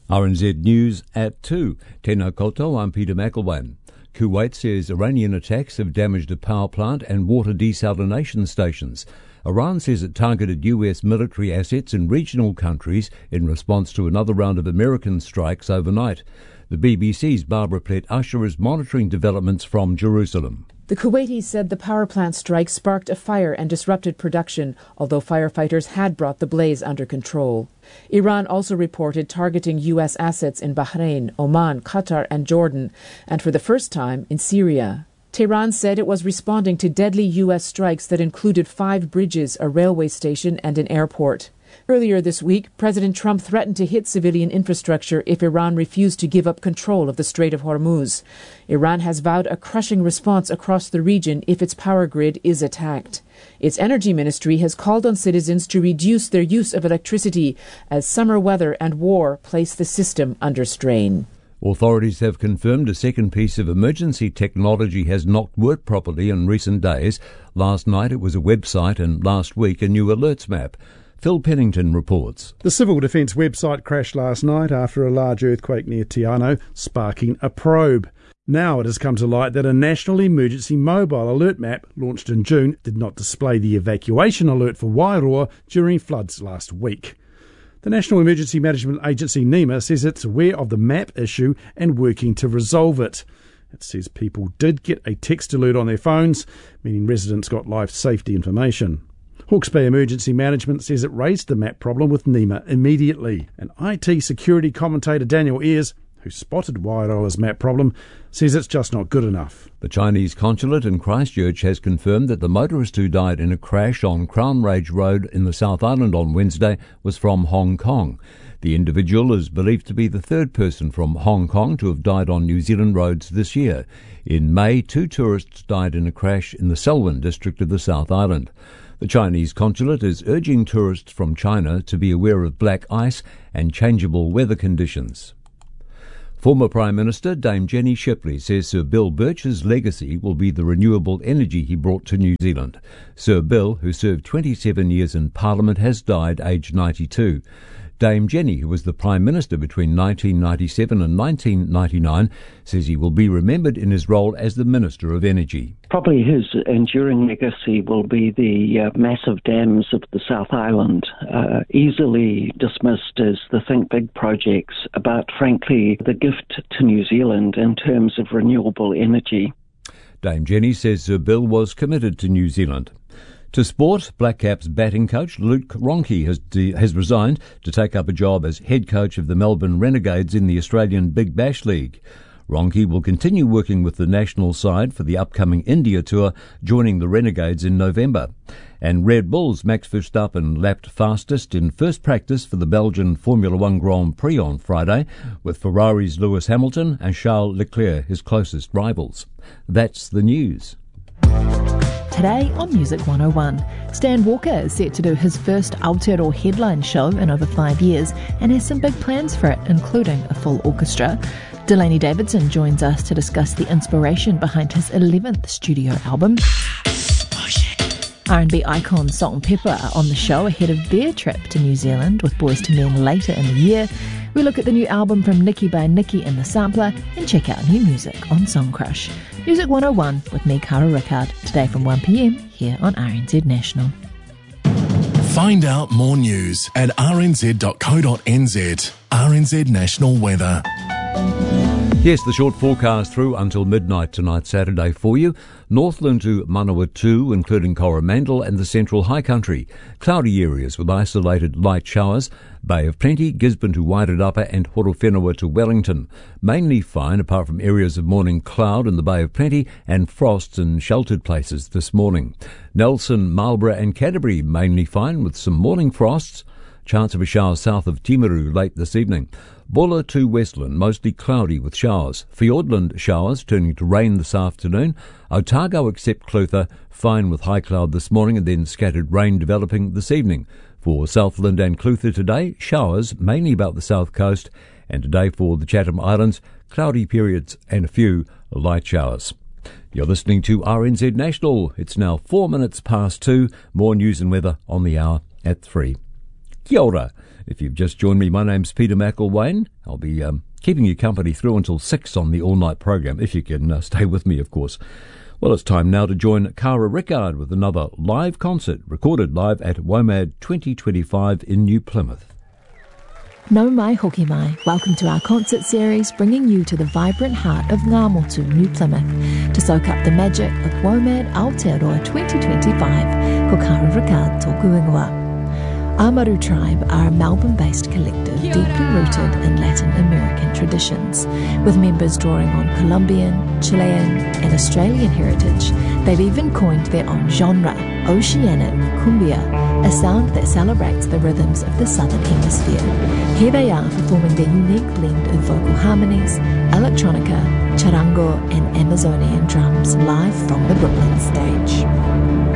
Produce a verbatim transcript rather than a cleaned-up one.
R N Z News at two. Tēnā koutou, I'm Peter McElwain. Kuwait says Iranian attacks have damaged a power plant and water desalination stations. Iran says it targeted U S military assets in regional countries in response to another round of American strikes overnight. The B B C's Barbara Plett-Usher is monitoring developments from Jerusalem. The Kuwaitis said the power plant strike sparked a fire and disrupted production, although firefighters had brought the blaze under control. Iran also reported targeting U S assets in Bahrain, Oman, Qatar and Jordan, and for the first time in Syria. Tehran said it was responding to deadly U S strikes that included five bridges, a railway station and an airport. Earlier this week, President Trump threatened to hit civilian infrastructure if Iran refused to give up control of the Strait of Hormuz. Iran has vowed a crushing response across the region if its power grid is attacked. Its energy ministry has called on citizens to reduce their use of electricity as summer weather and war place the system under strain. Authorities have confirmed a second piece of emergency technology has not worked properly in recent days. Last night it was a website and last week a new alerts map. Phil Pennington reports. The Civil Defence website crashed last night after a large earthquake near Te Anau, sparking a probe. Now it has come to light that a National Emergency Mobile Alert map, launched in June, did not display the evacuation alert for Wairoa during floods last week. The National Emergency Management Agency, NEMA, says it's aware of the map issue and working to resolve it. It says people did get a text alert on their phones, meaning residents got life safety information. Hawke's Bay Emergency Management says it raised the map problem with NEMA immediately. And I T security commentator Daniel Ayres, who spotted Wairoa's map problem, says it's just not good enough. The Chinese consulate in Christchurch has confirmed that the motorist who died in a crash on Crown Range Road in the South Island on Wednesday was from Hong Kong. The individual is believed to be the third person from Hong Kong to have died on New Zealand roads this year. In May, two tourists died in a crash in the Selwyn district of the South Island. The Chinese consulate is urging tourists from China to be aware of black ice and changeable weather conditions. Former Prime Minister Dame Jenny Shipley says Sir Bill Birch's legacy will be the renewable energy he brought to New Zealand. Sir Bill, who served twenty-seven years in Parliament, has died aged ninety-two. Dame Jenny, who was the Prime Minister between nineteen ninety-seven and nineteen ninety-nine, says he will be remembered in his role as the Minister of Energy. Probably his enduring legacy will be the uh, massive dams of the South Island, uh, easily dismissed as the Think Big projects, but frankly the gift to New Zealand in terms of renewable energy. Dame Jenny says Sir Bill was committed to New Zealand. To sport, Black Caps batting coach Luke Ronchi has, de- has resigned to take up a job as head coach of the Melbourne Renegades in the Australian Big Bash League. Ronchi will continue working with the national side for the upcoming India tour, joining the Renegades in November. And Red Bull's Max Verstappen lapped fastest in first practice for the Belgian Formula One Grand Prix on Friday, with Ferrari's Lewis Hamilton and Charles Leclerc his closest rivals. That's the news. Today on Music one oh one, Stan Walker is set to do his first Aotearoa headline show in over five years and has some big plans for it, including a full orchestra. Delaney Davidson joins us to discuss the inspiration behind his eleventh studio album. R and B icon Salt and Pepper are on the show ahead of their trip to New Zealand with Boys to Men later in the year. We look at the new album from Nikki by Nikki and the Sampler and check out new music on Song Crush. Music one oh one with me, Cara Rickard, today from one p m here on R N Z National. Find out more news at r n z dot co dot n z. R N Z National Weather. Yes, the short forecast through until midnight tonight, Saturday, for you. Northland to Manawatu, including Coromandel and the Central High Country. Cloudy areas with isolated light showers. Bay of Plenty, Gisborne to Wairarapa and Horowhenua to Wellington. Mainly fine, apart from areas of morning cloud in the Bay of Plenty and frosts in sheltered places this morning. Nelson, Marlborough and Canterbury, mainly fine with some morning frosts. Chance of a shower south of Timaru late this evening. Bulla to Westland, mostly cloudy with showers. Fiordland, showers turning to rain this afternoon. Otago except Clutha, fine with high cloud this morning and then scattered rain developing this evening. For Southland and Clutha today, showers mainly about the south coast. And today for the Chatham Islands, cloudy periods and a few light showers. You're listening to R N Z National. It's now four minutes past two. More news and weather on the hour at three. Kia ora. If you've just joined me, my name's Peter McElwain. I'll be um, keeping you company through until six on the all-night program, if you can uh, stay with me, of course. Well, it's time now to join Cara Rickard with another live concert, recorded live at WOMAD twenty twenty-five in New Plymouth. No mai hoki mai. Welcome to our concert series, bringing you to the vibrant heart of Ngā Motu, New Plymouth, to soak up the magic of WOMAD Aotearoa twenty twenty-five. Ko Cara Rickard tōku ingoa. Amaru Tribe are a Melbourne-based collective deeply rooted in Latin American traditions. With members drawing on Colombian, Chilean and Australian heritage, they've even coined their own genre, Oceanic Cumbia, a sound that celebrates the rhythms of the Southern Hemisphere. Here they are performing their unique blend of vocal harmonies, electronica, charango and Amazonian drums live from the Brooklyn stage.